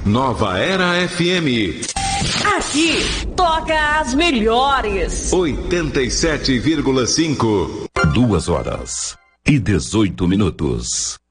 Nova Era FM. Aqui toca as melhores. 87,5. 2h18.